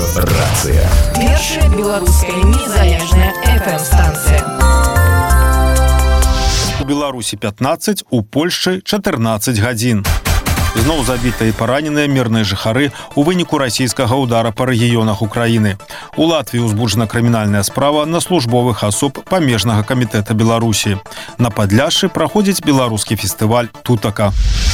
Радыёрацыя. Першая беларуская незалежная FM-станцыя. У Беларусі 15, у Польшчы 14 гадзін. Зноў забітыя і параненыя мірныя жыхары у выніку расійскага ўдара па рэгіёнах Украіны. У Латвіі ўзбуджана крымінальная справа на службовых асоб памежнага камітэта Беларусі. На Падляшшы праходзіць беларускі фестываль «Тутака».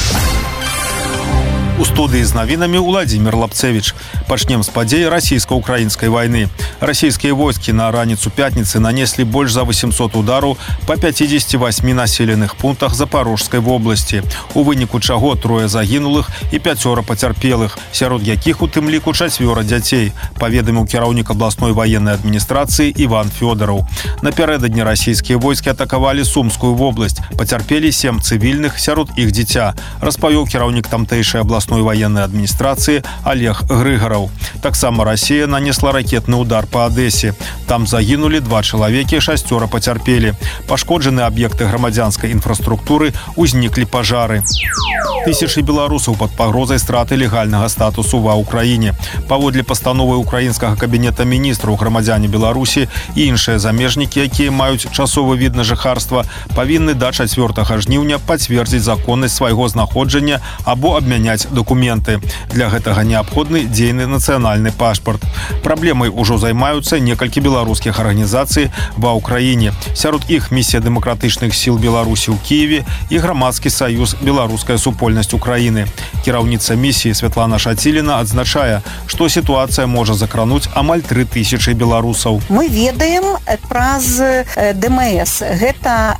У студыі з навінамі Владзімір Лапцевіч. Пачнем з падзей расійска-украінскай вайны. Расійскія войскі на раніцу пятніцы нанеслі больш за 800 удараў па 58 населеных пунктах Запорожскай вобласці, у выніку чаго 3 загінулых і 5 пацярпелых, сярод якіх у тым ліку 4 дзяцей, паведаміў кіраўнік абласной ваеннай адміністрацыі Іван Фёдараў. Напярэдадні расійскія войскі атакавалі Сумскую вобласць, пацярпелі 7 цывільных, сярод іх дзіця, распавёў кіраўнік тамтэйшай абласной ваенной адміністрацыі Олег Грыгараў. Таксама Расія нанесла ракетны удар па Адэсе. Там загінулі 2 чалавекі, 6 пацярпелі. Пашкоджаны аб'екты грамадзянскай інфраструктуры, узніклі пажары. Тысячы беларусаў пад пагрозай страты легальнага статусу ва Ўкраіне. Паводле пастановы украінскага кабінета міністраў, грамадзяне Беларусі і іншыя замежнікі, якія маюць часовы від на жыхарства, павінны да 4 жніўня пацвердзіць законнасць свайго знаходжання або абмяняць документы. Для гэтага неабходны дзейны нацыянальны пашпарт. Праблемай ужо займаюцца некалькі беларускіх арганізацый ва Ўкраіне. Сярод іх місія дэмакратычных сіл Беларусі ў Кіеве і грамадскі саюз «Беларуская супольнасць Украіны». Кіраўніца місіі Святлана Шаціліна адзначае, што сітуацыя можа закрануць амаль 3000 беларусаў. Мы ведаем праз ДМС. Гэта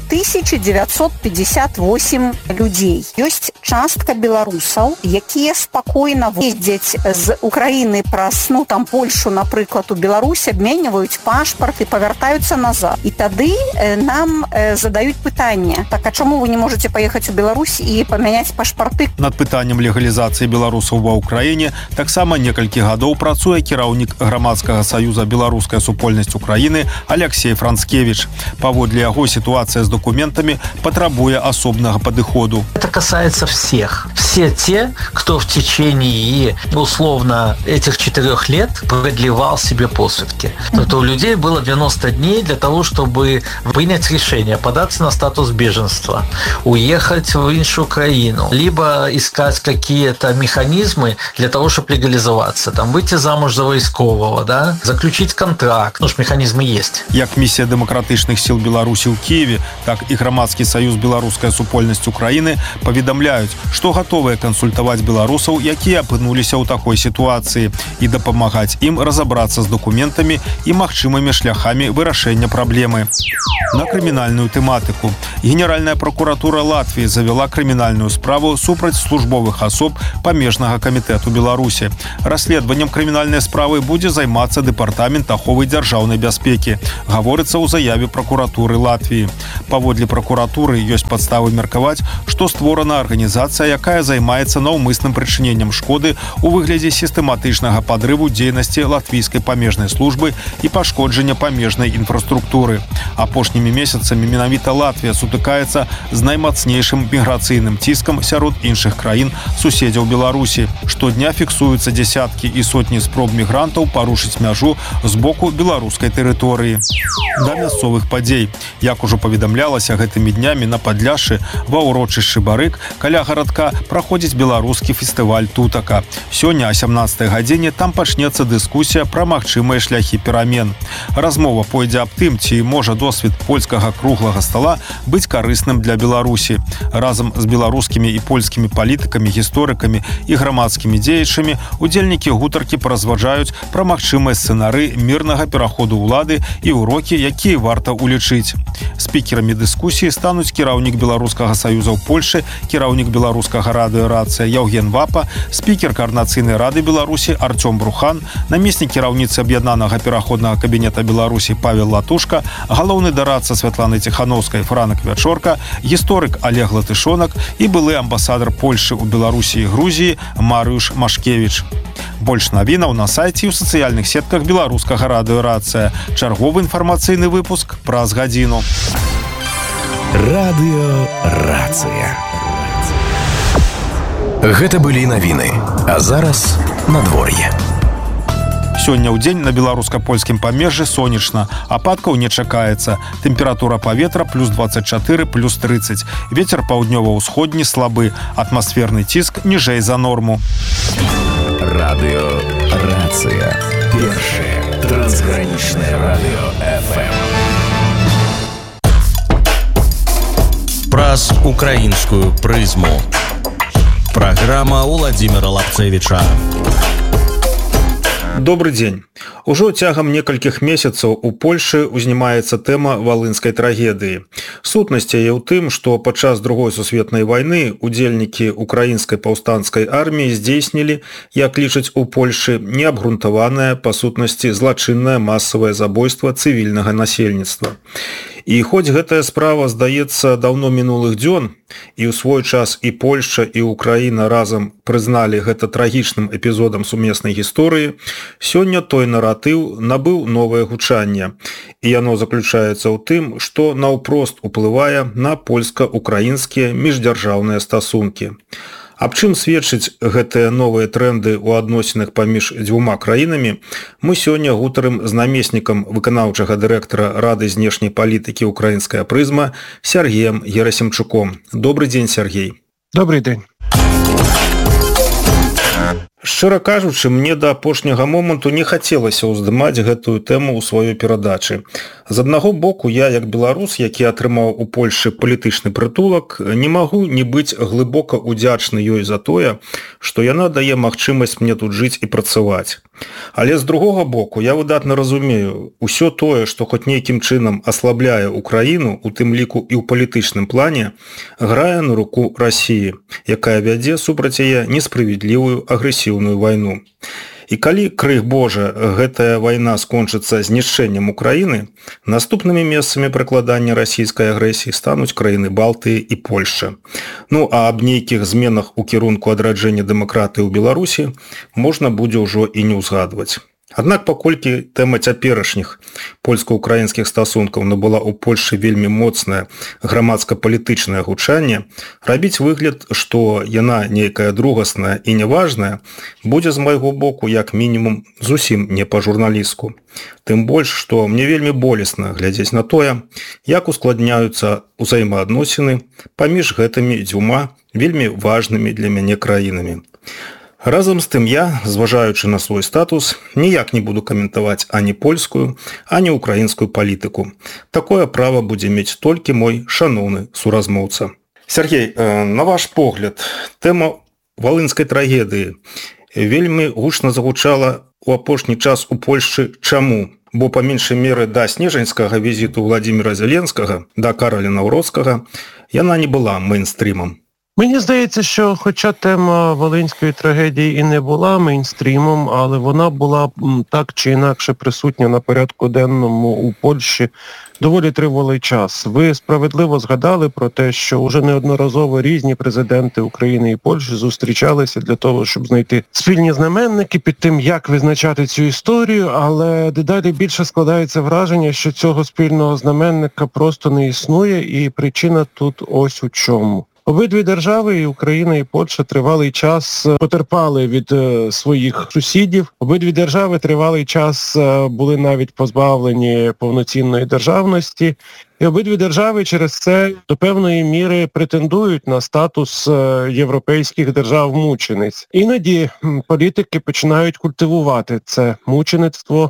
2958 людзей. Ёсць частка беларусаў, якія спакойна ездзяць з Украіны праз, Польшу, напрыклад, у Беларусь, абменьваюць пашпарт і павяртаюцца назад. І тады нам задаюць пытанне: так, а чаму вы не можаце паехаць у Беларусь і памяняць пашпарты? Над пытаннем легалізацыі беларусаў ва Ўкраіне таксама некалькі гадоў працуе кіраўнік грамадскага саюза «Беларуская супольнасць Украіны» Алексей Францкевич. Паводле яго, сітуацыя з документамі патрабуе асобнага падыходу. Это касается всех. Все те, кто в течение, условно, этих 4 лет продлевал себе посвідки. То у людей было 90 дней для того, чтобы принять решение, податься на статус беженства, уехать в иншу краину, либо искать какие-то механизмы для того, чтобы легализоваться, выйти замуж за войскового, заключить контракт. Механизмы есть. Як місія дэмакратычных сіл Беларусі ў Кіеве, так і грамадскі саюз «Беларуская супольнасць Украіны» паведамляюць, што гатовыя кансультаваць беларусаў, якія апынуліся ў такой сітуацыі, і дапамагаць ім разабрацца з дакументамі і магчымымі шляхамі вырашэння праблемы. На крымінальную тэматыку. Генеральная прокуратура Латвіі завяла крымінальную справу супраць службовых асоб памежнага камітэту Беларусі. Расследаваннем крымінальнай справы будзе займацца дэпартамент аховы дзяржаўнай бяспекі, гаворыцца ў заяве прокуратуры Латвіі. Паводле прокуратуры ёсць падставы меркаваць, што створана арганізацыя, якая займаецца наўмысным прычыненнем шкоды ў выглядзе сістэматычнага падрыву дзейнасці латвійскай памежнай службы і пашкоджання памежнай інфраструктуры. Апошнімі месяцамі менавіта Латвія сутыкаецца з наймацнейшым міграцыйным ціскам сярод іншых краін суседзяў Беларусі. Штодня фіксуюцца дзесяткі і сотні спроб мігрантаў парушыць мяжу з боку беларускай тэрыторыі. Да мясцовых падзей. Як ужо паведамлялася, гэтымі днямі на Падляшшы ва ўрочышчы Барык каля гарадка праходзіць беларускі фестываль «Тутака». Сёння о 17 гадзіне там пачнецца дыскусія пра магчымыя шляхі перамен. Размова пойдзе аб тым, ці можа досвед польскага круглага стала быць карысным для Беларусі. Разам з беларускімі і польскімі палітыкамі, гісторыкамі і грамадскімі дзеячамі удзельнікі гутаркі паразважаюць пра магчымыя сцэнары мірнага пераходу ўлады і ўрокі, якія варта ўлічыць. Спікерамі дыскусіі стануць кіраўнік Беларускага саюза ў Польшы, кіраўнік беларускага радыёрацыя Яўген Вапа, спікер Координацыйнай рады Беларусі Артём Брухан, намеснік кіраўніцы аб'яднанага пераходнага кабінета Беларусі Павел Латушка, галоўны дарадца Святланы Ціхановскай Франак Вячорка, гісторык Олег Латышонак і былы амбасадар Польшы ў Беларусі і Грузіі Марыюш Машкевіч. Больш навінаў на сайце і ў сацыяльных сетках беларускага радыёрацыя. Чарговы інфармацыйны выпуск праз гадзіну. Радыёрацыя. Гэта былі навіны. А зараз надвор'е. Сёння ў дзень на беларуска-польскім памежжы сонечна, ападкаў не чакаецца. Тэмпература паветра плюс 24, плюс 30. Вецер паўднёва-ўсходні слабы, атмасферны ціск ніжэй за норму. Радыё «Рацыя». Першае трансгранічнае радыё FM. Праз украінскую прызму. Праграма Владимира Лапцевича. Добры дзень. Ужо цягам некалькіх месяцаў у Польшы ўзнімаецца тэма валынскай трагедыі. Сутнасць яе ў тым, што падчас Другой сусветнай вайны удзельнікі украінскай паўстанцкай арміі здзейснілі, як лічаць у Польшы, неабгрунтаванае па сутнасці злачыннае масавае забойства цывільнага насельніцтва. І хоць гэтая справа, здаецца, даўно мінулых дзён, і ў свой час і Польшча, і Украіна разам прызналі гэта трагічным эпізодам сумеснай гісторыі, сёння той наратыў набыў новае гучанне. І яно заключаецца ў тым, што наўпрост уплывае на польска-украінскія міждзяржаўныя стасункі. Аб чым сведчаць гэтыя новыя трэнды ў адносінах паміж дзвюма краінамі, мы сёння гутарым з намеснікам выканаўчага дырэктара Рады знешняй палітыкі «Украінская прызма» Сергеем Герасимчуком. Добрый дзень, Сергей. Добрый дзень. Шчыра кажучы, мне да апошняга моманту не хацелася ўздымаць гэтую тэму ў сваёй перадачы. З аднаго боку, я, як беларус, які атрымаў у Польшы палітычны прытулак, не магу не быць глыбока удзячны ёй за тое, што яна дае магчымасць мне тут жыць і працаваць. Але з другога боку, я выдатна разумею, усё тое, што хоць нейкім чынам аслабляе Украіну, у тым ліку і ў палітычным плане, грае на руку Расіі, якая вядзе супраць яе несправядлівую агрэсіўную вайну. І калі, крых Божа, гэтая вайна скончыцца знішчэннем Украіны, наступнымі месцамі прыкладання расійскай агрэсіі стануць краіны Балтыі і Польшча. Ну, а аб нейкіх зменах у кірунку адраджэння дэмакратыі ў Беларусі можна будзе ўжо і не ўзгадваць. Аднак, паколькі тэма цяперашніх польска-украінскіх стасункаў набыла ў Польшы вельмі моцнае грамадска-палітычнае гучанне, рабіць выгляд, што яна нейкая другасная і неважная, будзе з майго боку як мінімум зусім не па-журналістку. Тым больш, што мне вельмі болесна глядзець на тое, як ускладняюцца ўзаемаадносіны паміж гэтымі дзвюма вельмі важнымі для мяне краінамі. Разам з тым я, зважаючы на свой статус, ніяк не буду каментаваць ані польскую, ані украінскую палітыку. Такое права будзе мець толькі мой шаноўны суразмоўца. Сергей, на ваш погляд, тэма валынскай трагедыі вельмі гучна загучала у апошні час у Польшчы. Чаму? Бо па меншай меры да снежаньскага візіту Владимира Зеленскага, да Караля Навроцкага, яна не была мейнстрімом. Мені здається, що хоча тема Волинської трагедії і не була мейнстрімом, але вона була так чи інакше присутня на порядку денному у Польщі доволі тривалий час. Ви справедливо згадали про те, що вже неодноразово різні президенти України і Польщі зустрічалися для того, щоб знайти спільні знаменники під тим, як визначати цю історію, але дедалі більше складається враження, що цього спільного знаменника просто не існує, і причина тут ось у чому. Обидві держави, і Україна, і Польща, тривалий час потерпали від своїх сусідів. Обидві держави тривалий час були навіть позбавлені повноцінної державності. І обидві держави через це до певної міри претендують на статус європейських держав-мучениць. Іноді політики починають культивувати це мучеництво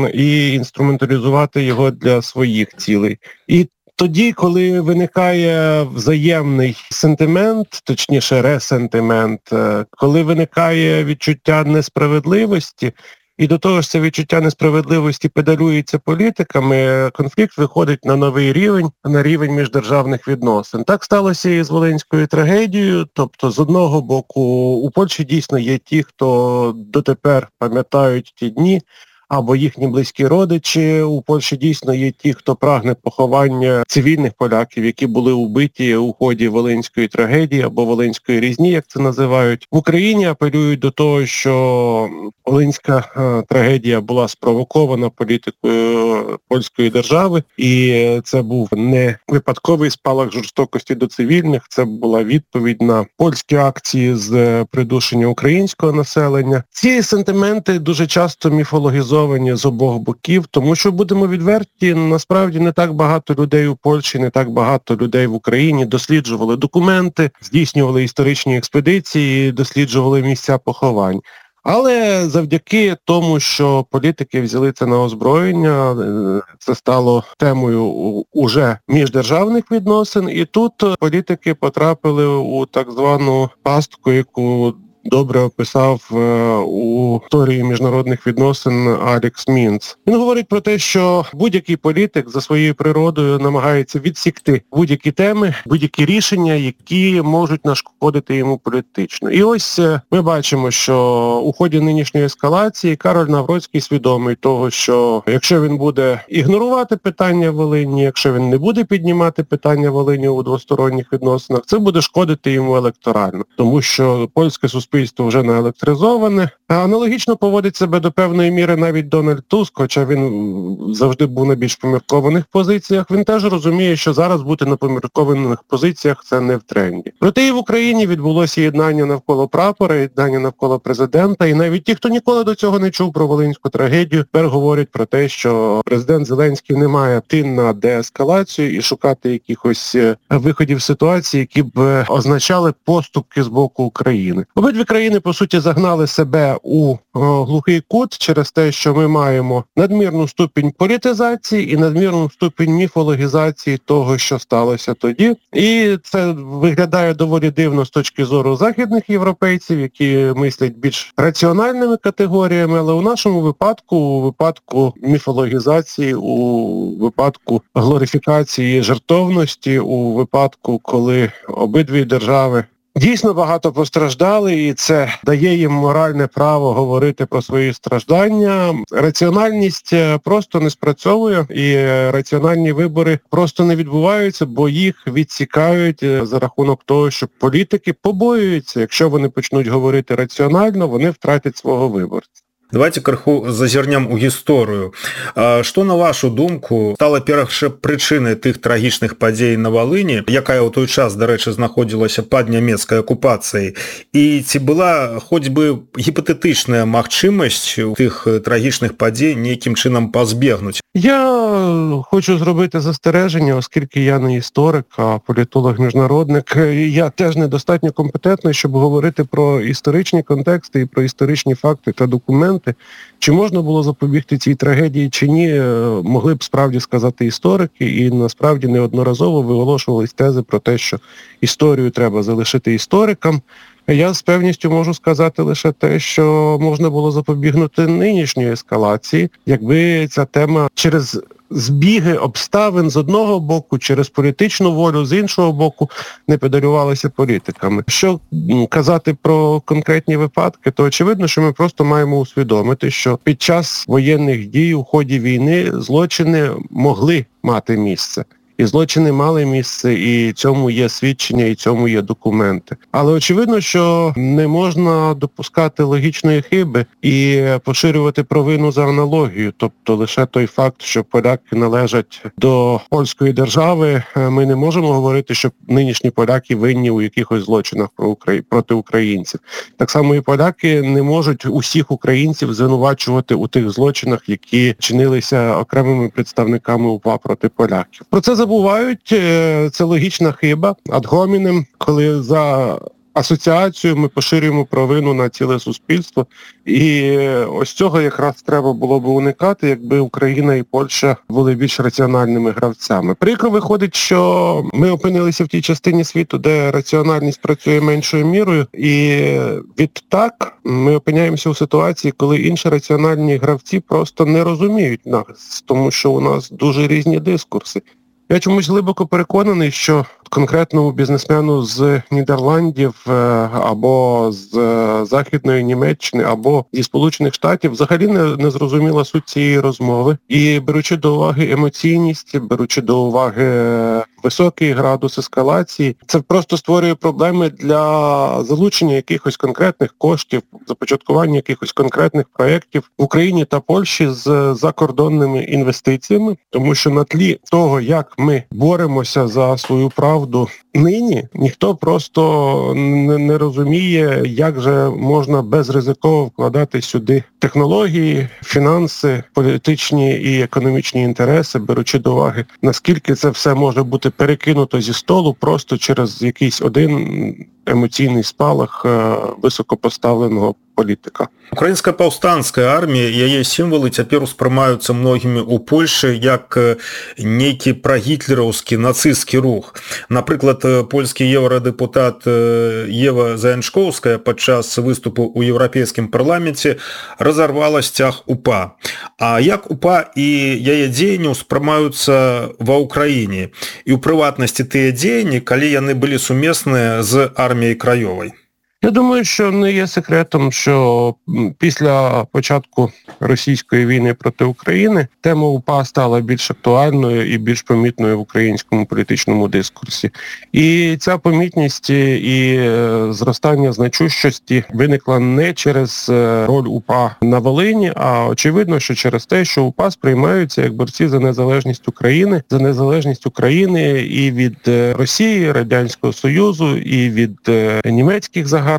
і інструменталізувати його для своїх цілей. І тоді, коли виникає взаємний сентимент, точніше ресентимент, коли виникає відчуття несправедливості, і до того ж це відчуття несправедливості педалюється політиками, конфлікт виходить на новий рівень, на рівень міждержавних відносин. Так сталося і з Волинською трагедією, тобто з одного боку у Польщі дійсно є ті, хто дотепер пам'ятають ті дні, або їхні близькі родичі. У Польщі дійсно є ті, хто прагне поховання цивільних поляків, які були убиті у ході Волинської трагедії або Волинської різні, як це називають. В Україні апелюють до того, що Волинська трагедія була спровокована політикою польської держави, і це був не випадковий спалах жорстокості до цивільних, це була відповідь на польські акції з придушення українського населення. Ці сентименти дуже часто міфологізовані з обох боків, тому що, будемо відверті, насправді не так багато людей у Польщі, не так багато людей в Україні досліджували документи, здійснювали історичні експедиції, досліджували місця поховань. Але завдяки тому, що політики взяли це на озброєння, це стало темою уже міждержавних відносин, і тут політики потрапили у так звану пастку, яку добре описав у історії міжнародних відносин Алекс Мінц. Він говорить про те, що будь-який політик за своєю природою намагається відсікти будь-які теми, будь-які рішення, які можуть нашкодити йому політично. І ось ми бачимо, що у ході нинішньої ескалації Кароль Навроцький свідомий того, що якщо він буде ігнорувати питання Волині, якщо він не буде піднімати питання Волині у двосторонніх відносинах, це буде шкодити йому електорально, тому що польське суспільство вже наелектризоване. Аналогічно поводить себе до певної міри навіть Дональд Туск, хоча він завжди був на більш поміркованих позиціях. Він теж розуміє, що зараз бути на поміркованих позиціях – це не в тренді. Проте і в Україні відбулося єднання навколо прапора, єднання навколо президента, і навіть ті, хто ніколи до цього не чув про Волинську трагедію, тепер говорять про те, що президент Зеленський не має йти на деескалацію і шукати якихось виходів ситуації, які б означали поступки з боку України. Обидві країни, по суті, загнали себе у глухий кут через те, що ми маємо надмірну ступінь політизації і надмірну ступінь міфологізації того, що сталося тоді. І це виглядає доволі дивно з точки зору західних європейців, які мислять більш раціональними категоріями, але у нашому випадку, у випадку міфологізації, у випадку глорифікації жертовності, у випадку, коли обидві держави дійсно багато постраждали, і це дає їм моральне право говорити про свої страждання. Раціональність просто не спрацьовує, і раціональні вибори просто не відбуваються, бо їх відсікають за рахунок того, що політики побоюються. Якщо вони почнуть говорити раціонально, вони втратять свого виборця. Давайте крыху зазірнем у гісторыю. Што, на вашу думку, стала першапрычынай тых трагічных падзей на Валыні, якая ў той час, дарэчы, знаходзілася пад нямецкай акупацыяй? І ці была хоць бы гіпатэтычная магчымасць тых трагічных падзей нейкім чынам пазбегнуць? Я хочу зробити застереження, оскільки я не історик, а політолог-міжнародник. Я теж недостатньо компетентний, щоб говорити про історичні контексти і про історичні факти та документи. Чи можна було запобігти цій трагедії, чи ні, могли б справді сказати історики, і насправді неодноразово виголошувались тези про те, що історію треба залишити історикам. Я з певністю можу сказати лише те, що можна було запобігнути нинішньої ескалації, якби ця тема через збіги обставин з одного боку, через політичну волю з іншого боку не педалювалися політиками. Що казати про конкретні випадки, то очевидно, що ми просто маємо усвідомити, що під час воєнних дій у ході війни злочини могли мати місце. І злочини мали місце, і цьому є свідчення, і цьому є документи. Але очевидно, що не можна допускати логічної хиби і поширювати провину за аналогію. Тобто лише той факт, що поляки належать до польської держави, ми не можемо говорити, що нинішні поляки винні у якихось злочинах проти українців. Так само і поляки не можуть усіх українців звинувачувати у тих злочинах, які чинилися окремими представниками УПА проти поляків. Про це забувають, це логічна хиба, ад гомінем, коли за асоціацію ми поширюємо провину на ціле суспільство. І ось цього якраз треба було б уникати, якби Україна і Польща були більш раціональними гравцями. Прикро виходить, що ми опинилися в тій частині світу, де раціональність працює меншою мірою, і відтак ми опиняємося у ситуації, коли інші раціональні гравці просто не розуміють нас, тому що у нас дуже різні дискурси. Я чомусь глибоко переконаний, що конкретному бізнесмену з Нідерландів або з Західної Німеччини, або зі Сполучених Штатів взагалі не зрозуміла суть цієї розмови. І беручи до уваги емоційність, беручи до уваги високий градус ескалації, це просто створює проблеми для залучення якихось конкретних коштів, започаткування якихось конкретних проєктів в Україні та Польщі з закордонними інвестиціями, тому що на тлі того, як ми боремося за свою правду нині, ніхто просто не розуміє, як же можна безризиково вкладати сюди технології, фінанси, політичні і економічні інтереси, беручи до уваги, наскільки це все може бути перекинуто зі столу просто через якийсь один емоційний спалах високопоставленого політика. Украінская паўстанцкая армія, яе сімвалы цяпер успрымаюцца многімі ў Польшы як нейкі прагітлераўскі нацысцкі рух. Напрыклад, польскі еўрадэпутат Ева Заянчкоўская падчас выступу ў еўрапейскім парламенце разарвала сцяг УПА. А як УПА і яе дзеянні ўспрымаюцца ва ўкраіне? І ў прыватнасці тыя дзеянні, калі яны былі сумесныя з арміяй краёвай? Я думаю, що не є секретом, що після початку російської війни проти України тема УПА стала більш актуальною і більш помітною в українському політичному дискурсі. І ця помітність і зростання значущості виникла не через роль УПА на Волині, а очевидно, що через те, що УПА сприймаються як борці за незалежність України і від Росії, Радянського Союзу, і від німецьких загарбників.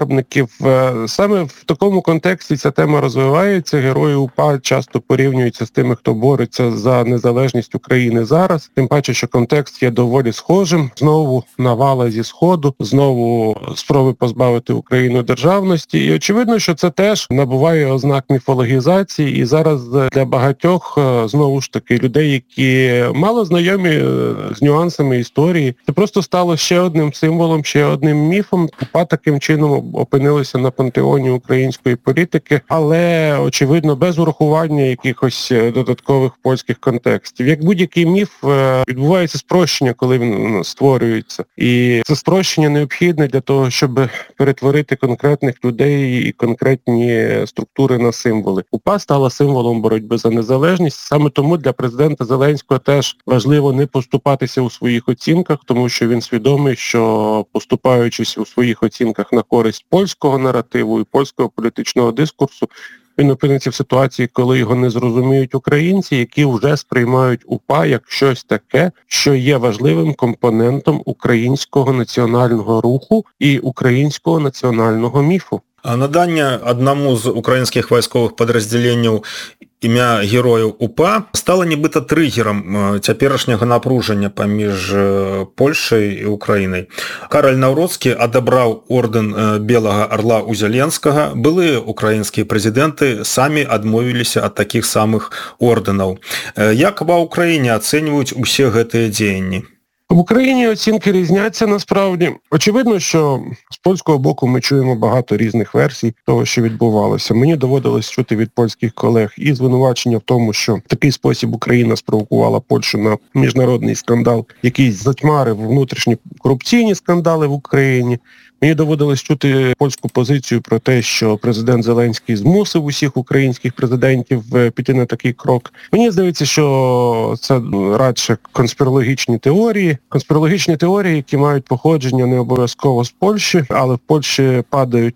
Саме в такому контексті ця тема розвивається. Герої УПА часто порівнюються з тими, хто бореться за незалежність України зараз. Тим паче, що контекст є доволі схожим. Знову навала зі Сходу, знову спроби позбавити Україну державності. І очевидно, що це теж набуває ознак міфологізації. І зараз для багатьох, знову ж таки, людей, які мало знайомі з нюансами історії, це просто стало ще одним символом, ще одним міфом. УПА таким чином опинилися на пантеоні української політики, але, очевидно, без урахування якихось додаткових польських контекстів. Як будь-який міф, відбувається спрощення, коли він створюється. І це спрощення необхідне для того, щоб перетворити конкретних людей і конкретні структури на символи. УПА стала символом боротьби за незалежність. Саме тому для президента Зеленського теж важливо не поступатися у своїх оцінках, тому що він свідомий, що поступаючись у своїх оцінках на користь польського наративу і польського політичного дискурсу, він опиниться в ситуації, коли його не зрозуміють українці, які вже сприймають УПА як щось таке, що є важливим компонентом українського національного руху і українського національного міфу. Надання одному з українських військових підрозділень ім'я героїв УПА стало нібито тригером цяперашняга напруження паміж Польшай і Українай. Кароль Навроцкі адабраў ордэн Белага Орла у Зеленскага. Былыя украінскія прэзідэнты самі адмовіліся ад такіх самых ордэнаў. Як ва Ўкраіне ацэньваюць усе гэтыя дзеянні? В Україні оцінки різняться насправді. Очевидно, що з польського боку ми чуємо багато різних версій того, що відбувалося. Мені доводилось чути від польських колег і звинувачення в тому, що в такий спосіб Україна спровокувала Польщу на міжнародний скандал, який затьмарив внутрішні корупційні скандали в Україні. Мені доводилось чути польську позицію про те, що президент Зеленський змусив усіх українських президентів піти на такий крок. Мені здається, що це радше конспірологічні теорії. Конспірологічні теорії, які мають походження не обов'язково з Польщі, але в Польщі падають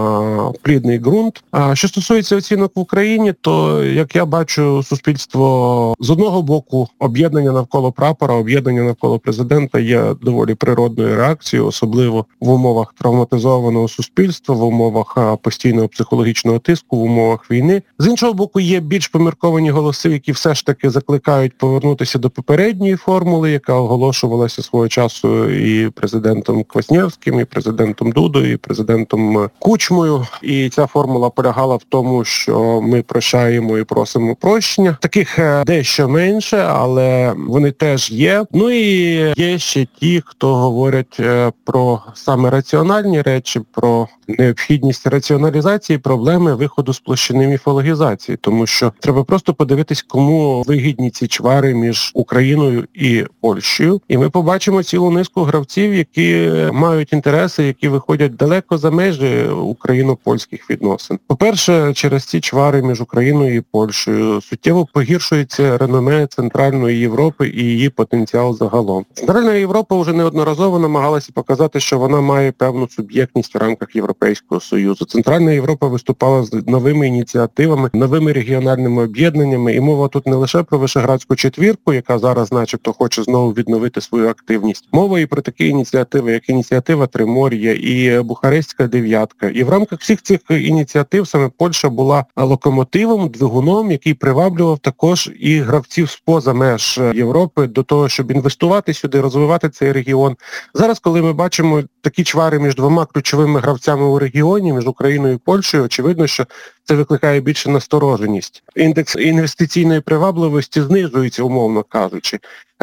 на плідний ґрунт. А що стосується оцінок в Україні, то, як я бачу, суспільство з одного боку об'єднання навколо прапора, об'єднання навколо президента є доволі природною реакцією, особливо в умовах травматизованого суспільства, в умовах постійного психологічного тиску, в умовах війни. З іншого боку, є більш помірковані голоси, які все ж таки закликають повернутися до попередньої формули, яка оголошувалася свого часу і президентом Квасневським, і президентом Дудою, і президентом Кучмою. І ця формула полягала в тому, що ми прощаємо і просимо прощення. Таких дещо менше, але вони теж є. Ну і є ще ті, хто говорять про саме раціональність раціональні речі, про необхідність раціоналізації проблеми виходу з площини міфологізації, тому що треба просто подивитись, кому вигідні ці чвари між Україною і Польщею, і ми побачимо цілу низку гравців, які мають інтереси, які виходять далеко за межі україно-польських відносин. По-перше, через ці чвари між Україною і Польщею суттєво погіршується реноме Центральної Європи і її потенціал загалом. Центральна Європа вже неодноразово намагалася показати, що вона має певну суб'єктність в рамках Європейського Союзу. Центральна Європа виступала з новими ініціативами, новими регіональними об'єднаннями, і мова тут не лише про Вишеградську четвірку, яка зараз начебто хоче знову відновити свою активність. Мова і про такі ініціативи, як ініціатива Тримор'я і Бухарестська дев'ятка. І в рамках всіх цих ініціатив саме Польща була локомотивом, двигуном, який приваблював також і гравців з-поза меж Європи до того, щоб інвестувати сюди, розвивати цей регіон. Зараз, коли ми бачимо такі чвари між двома ключовими гравцями у регіоні, між Україною і Польщею, очевидно, що це викликає більше настороженість. Індекс інвестиційної привабливості знижується, умовно кажучи.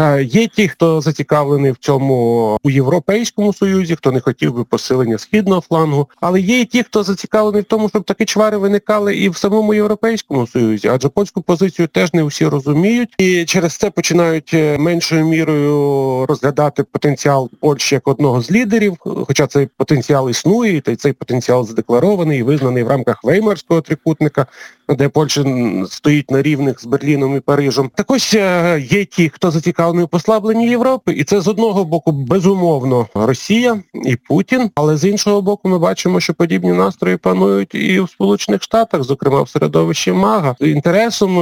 Є ті, хто зацікавлений в цьому у Європейському Союзі, хто не хотів би посилення східного флангу, але є і ті, хто зацікавлений в тому, щоб такі чвари виникали і в самому Європейському Союзі, адже польську позицію теж не всі розуміють, і через це починають меншою мірою розглядати потенціал Польщі як одного з лідерів, хоча цей потенціал існує, і цей потенціал задекларований і визнаний в рамках Веймарського трикутника, де Польща стоїть на рівних з Берліном і Парижем. Так ось є ті, хто зацікавлений у послабленні Європи, і це з одного боку, безумовно, Росія і Путін, але з іншого боку ми бачимо, що подібні настрої панують і в Сполучених Штатах, зокрема в середовищі МАГА. З інтересом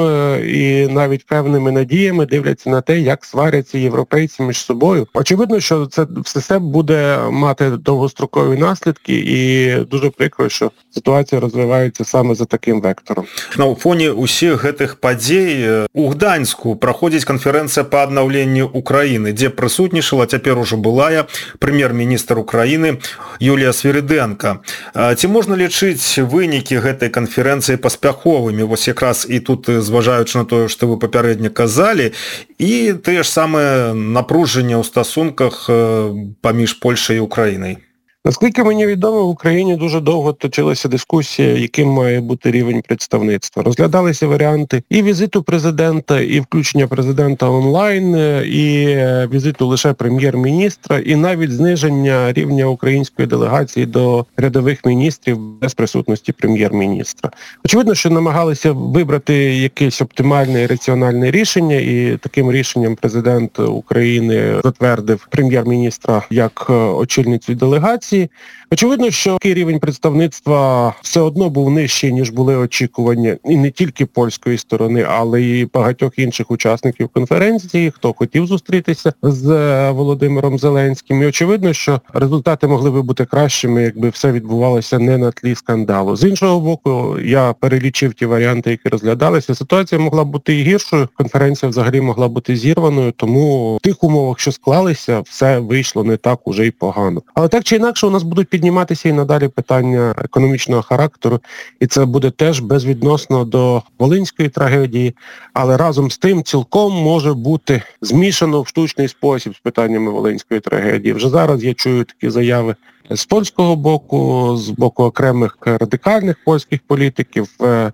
і навіть певними надіями дивляться на те, як сваряться європейці між собою. Очевидно, що це все буде мати довгострокові наслідки, і дуже прикро, що ситуація розвивається саме за таким вектором. На фоне усіх гэтых падзей у Гданьску праходзіць канферэнцыя па аднаўленню Украіны, дзе прысутнічала цяпер ужо былая прэм'ер-міністр Украіны Юлія Свірыдэнка. Ці можна лічыць вынікі гэтай канферэнцыі паспяховымі? Вось якраз і тут, зважаючы на тое, што вы папярэдне казалі, і тыя ж самыя напружання ў стасунках паміж Польшай і Украінай. Наскільки мені відомо, в Україні дуже довго точилася дискусія, яким має бути рівень представництва. Розглядалися варіанти і візиту президента, і включення президента онлайн, і візиту лише прем'єр-міністра, і навіть зниження рівня української делегації до рядових міністрів без присутності прем'єр-міністра. Очевидно, що намагалися вибрати якесь оптимальне і раціональне рішення, і таким рішенням президент України затвердив прем'єр-міністра як очільницю делегації. Очевидно, що такий рівень представництва все одно був нижчий, ніж були очікування і не тільки польської сторони, але й багатьох інших учасників конференції, хто хотів зустрітися з Володимиром Зеленським. І очевидно, що результати могли би бути кращими, якби все відбувалося не на тлі скандалу. З іншого боку, я перелічив ті варіанти, які розглядалися. Ситуація могла бути і гіршою, конференція взагалі могла бути зірваною, тому в тих умовах, що склалися, все вийшло не так уже й погано. Але так чи інакше, у нас будуть підніматися і надалі питання економічного характеру, і це буде теж безвідносно до Волинської трагедії, але разом з тим цілком може бути змішано в штучний спосіб з питаннями Волинської трагедії. Вже зараз я чую такі заяви з польського боку, з боку окремих радикальних польських політиків.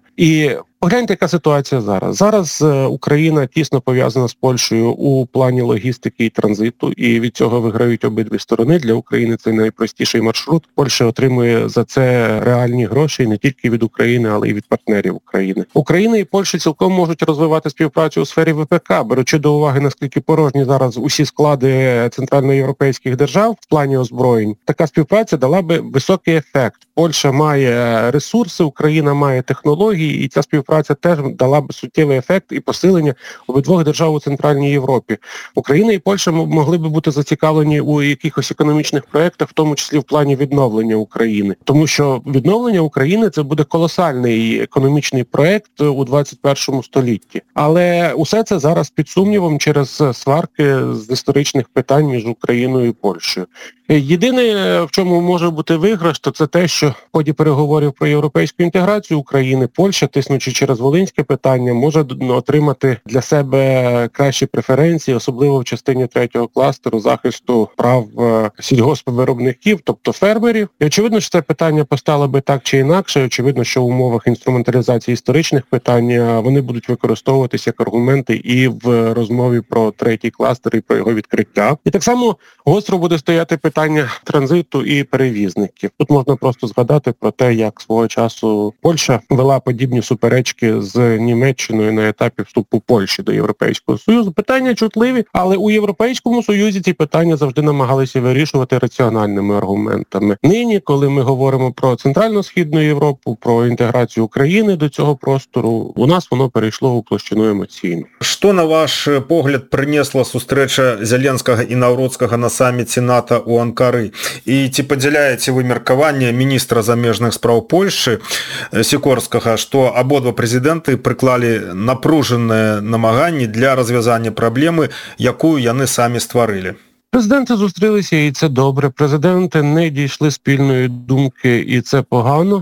І погляньте, яка ситуація зараз. Зараз Україна тісно пов'язана з Польщею у плані логістики і транзиту, і від цього виграють обидві сторони. Для України це найпростіший маршрут. Польща отримує за це реальні гроші не тільки від України, але й від партнерів України. Україна і Польща цілком можуть розвивати співпрацю у сфері ВПК, беручи до уваги, наскільки порожні зараз усі склади центральноєвропейських держав в плані озброєнь. Така співпраця дала би високий ефект. Польща має ресурси, Україна має технології, і ця співпраця теж дала б суттєвий ефект і посилення обидвох держав у Центральній Європі. Україна і Польща могли б бути зацікавлені у якихось економічних проєктах, в тому числі в плані відновлення України. Тому що відновлення України – це буде колосальний економічний проєкт у 21 столітті. Але усе це зараз під сумнівом через сварки з історичних питань між Україною і Польщею. Єдине, в чому може бути виграш, то це те, що в ході переговорів про європейську інтеграцію України, Польща, тиснучи через волинське питання, може отримати для себе кращі преференції, особливо в частині 3-го кластеру захисту прав сільгоспвиробників, тобто фермерів. І очевидно, що це питання постало би так чи інакше. Очевидно, що в умовах інструменталізації історичних питань вони будуть використовуватися як аргументи і в розмові про 3-й кластер і про його відкриття. І так само гостро буде стояти питання транзиту і перевізників. Тут можна просто згадати про те, як свого часу Польща вела подібні суперечки з Німеччиною на етапі вступу Польщі до Європейського Союзу. Питання чутливі, але у Європейському Союзі ці питання завжди намагалися вирішувати раціональними аргументами. Нині, коли ми говоримо про Центрально-Східну Європу, про інтеграцію України до цього простору, у нас воно перейшло у площину емоційну. Што, на ваш погляд, прынесла сустрэча Зяленскага і Наўродскага на саміце НАТО ў Анкары? І ці падзяляеце вы меркаванне міністра замежных спраў Польшчы Сікорскага, што абодва прэзідэнты прыклалі напружаныя намаганні для развязання праблемы, якую яны самі стварылі? Президенти зустрілися, і це добре. Президенти не дійшли спільної думки, і це погано.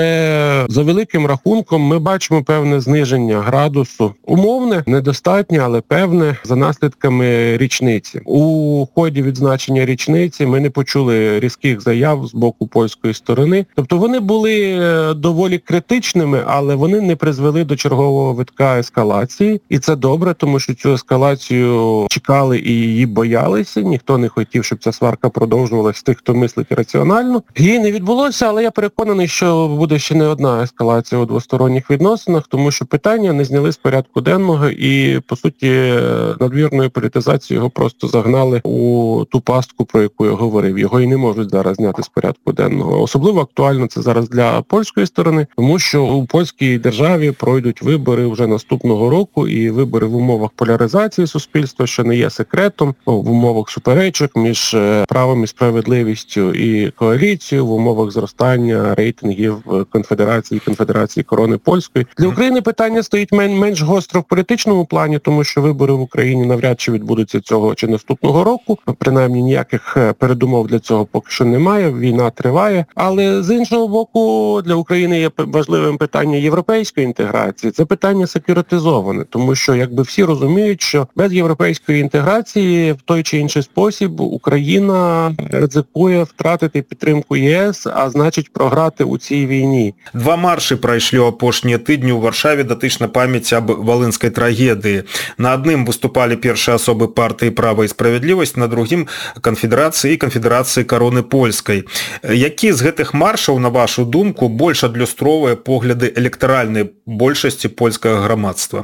Але за великим рахунком ми бачимо певне зниження градусу. Умовне, недостатнє, але певне, за наслідками річниці. У ході відзначення річниці ми не почули різких заяв з боку польської сторони. Тобто вони були доволі критичними, але вони не призвели до чергового витка ескалації. І це добре, тому що цю ескалацію чекали і її боялися. Ніхто не хотів, щоб ця сварка продовжувалася з тих, хто мислить раціонально. Її не відбулося, але я переконаний, що буде ще не одна ескалація у двосторонніх відносинах, тому що питання не зняли з порядку денного і, по суті, надмірною політизацією його просто загнали у ту пастку, про яку я говорив. Його і не можуть зараз зняти з порядку денного. Особливо актуально це зараз для польської сторони, тому що у польській державі пройдуть вибори вже наступного року, і вибори в умовах поляризації суспільства, що не є секретом, в умовах суперечок між правом і справедливістю і коаліцією, в умовах зростання рейтингів Конфедерації Корони Польської. Для України питання стоїть менш гостро в політичному плані, тому що вибори в Україні навряд чи відбудуться цього чи наступного року. Принаймні ніяких передумов для цього поки що немає, війна триває. Але з іншого боку, для України є важливим питання європейської інтеграції. Це питання секюритизоване, тому що якби всі розуміють, що без європейської інтеграції в той чи інший спосіб Україна ризикує втратити підтримку ЄС, а значить програти у цій війні. Два марші пройшли апошнія тижні у Варшаві датычна памяці аб волинській трагедії. На одним виступали перші особи партії «Право і справедливість», на другим Конфедерації і Конфедерації Корони Польської. Які з гэтых маршаў, на вашу думку, больш адлюстроўвае погляды электаральнай большасці польскага грамадства?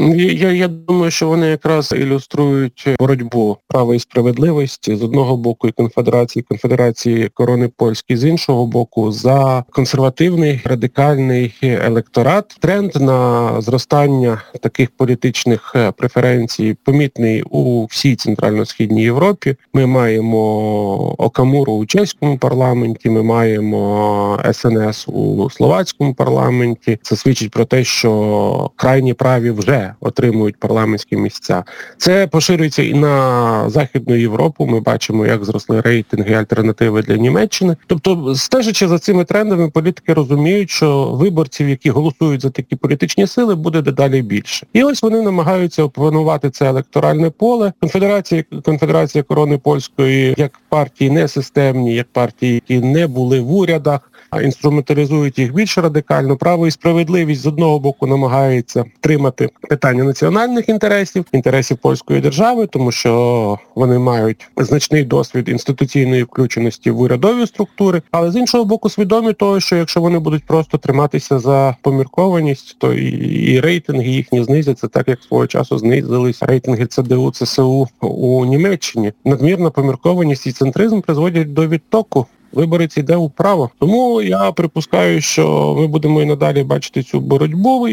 Я думаю, що вони якраз ілюструють боротьбу права і справедливості з одного боку і Конфедерації Корони Польської з іншого боку за консервативний, радикальний електорат. Тренд на зростання таких політичних преференцій помітний у всій Центрально-Східній Європі. Ми маємо Окамуру у чеському парламенті, ми маємо СНС у словацькому парламенті. Це свідчить про те, що крайні праві вже отримують парламентські місця. Це поширюється і на Західну Європу. Ми бачимо, як зросли рейтинги альтернативи для Німеччини. Тобто, стежачи за цими трендами, політики розуміють, що виборців, які голосують за такі політичні сили, буде дедалі більше. І ось вони намагаються опанувати це електоральне поле. Конфедерація Корони Польської, як партії несистемні, як партії, які не були в урядах, а інструменталізують їх більш радикально. Право і справедливість з одного боку намагається тримати питання національних інтересів польської держави, тому що вони мають значний досвід інституційної включеності в урядові структури, але з іншого боку свідомі того, що якщо вони будуть просто триматися за поміркованість, то і рейтинги їхні знизяться, так як свого часу знизились рейтинги ЦДУ, ЦСУ у Німеччині. Надмірна поміркованість і центризм призводять до відтоку виборець йде вправо. Тому я припускаю, що ми будемо і надалі бачити цю боротьбу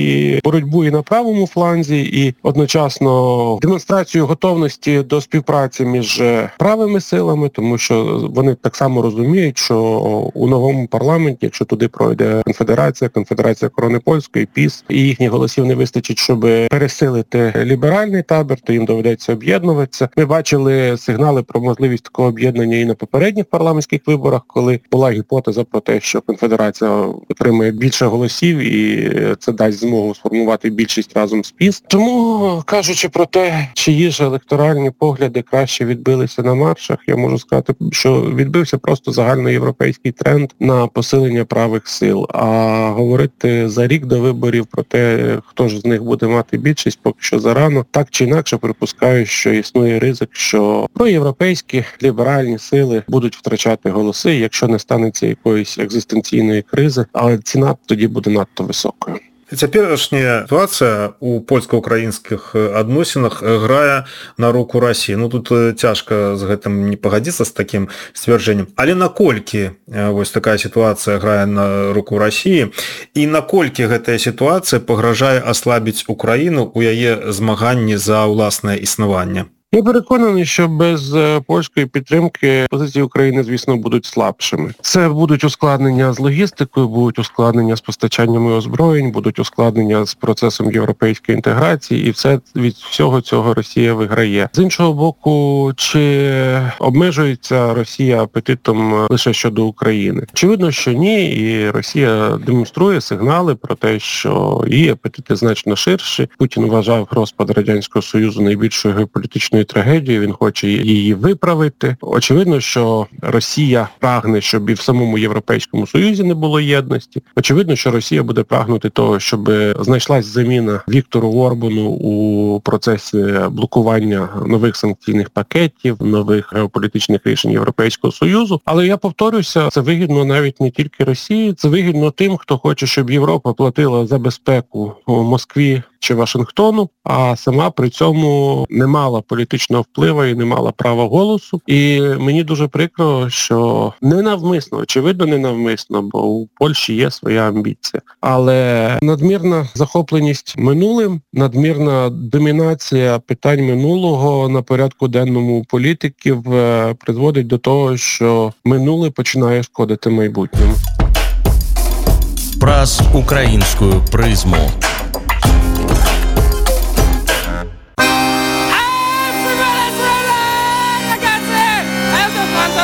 і на правому фланзі, і одночасно демонстрацію готовності до співпраці між правими силами, тому що вони так само розуміють, що у новому парламенті, якщо туди пройде конфедерація Корони Польської, ПіС, і їхніх голосів не вистачить, щоб пересилити ліберальний табір, то їм доведеться об'єднуватися. Ми бачили сигнали про можливість такого об'єднання і на попередніх парламентських виборах, коли була гіпотеза про те, що конфедерація отримає більше голосів і це дасть змогу сформувати більшість разом з ПіС. Тому, кажучи про те, чиї ж електоральні погляди краще відбилися на маршах, я можу сказати, що відбився просто загальноєвропейський тренд на посилення правих сил. А говорити за рік до виборів про те, хто ж з них буде мати більшість, поки що зарано. Так чи інакше припускаю, що існує ризик, що проєвропейські ліберальні сили будуть втрачати голоси, якщо не станеться якоїсь екзистенційної кризи, але ціна тоді буде надто високою. Цяперашняя ситуація у польска-украінскіх адносінах грае на руку Расіі. Ну, тут цяжка з гэтым не пагадзіцца з такім сцвярджэннем. Але наколькі вось такая сітуацыя грае на руку Расіі і наколькі гэтая сітуацыя пагражае аслабіць Украіну у яе змаганні за ўласнае існаванне? Я переконаний, що без польської підтримки позиції України, звісно, будуть слабшими. Це будуть ускладнення з логістикою, будуть ускладнення з постачаннями озброєнь, будуть ускладнення з процесом європейської інтеграції, і все від всього цього Росія виграє. З іншого боку, чи обмежується Росія апетитом лише щодо України? Очевидно, що ні, і Росія демонструє сигнали про те, що її апетити значно ширші. Путін вважав розпад Радянського Союзу найбільшою геополітичною трагедією, він хоче її виправити. Очевидно, що Росія прагне, щоб і в самому Європейському Союзі не було єдності. Очевидно, що Росія буде прагнути того, щоб знайшлась заміна Віктору Орбану у процесі блокування нових санкційних пакетів, нових геополітичних рішень Європейського Союзу. Але я повторюся, це вигідно навіть не тільки Росії, це вигідно тим, хто хоче, щоб Європа платила за безпеку Москві чи Вашингтону, а сама при цьому не мала політичного впливу і не мала права голосу. І мені дуже прикро, що ненавмисно, очевидно ненавмисно, бо у Польщі є своя амбіція. Але надмірна захопленість минулим, надмірна домінація питань минулого на порядку денному політиків призводить до того, що минуле починає шкодити майбутньому. Праз українську призму.